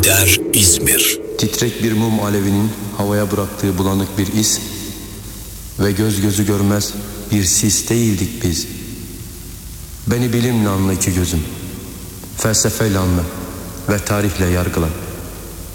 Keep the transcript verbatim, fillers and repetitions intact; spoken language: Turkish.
gider İzmir. Titrek bir mum alevinin havaya bıraktığı bulanık bir iz ve göz gözü görmez bir sis değildik biz. Beni bilimle anla iki gözüm, felsefeyle anla ve tarihle yargıla.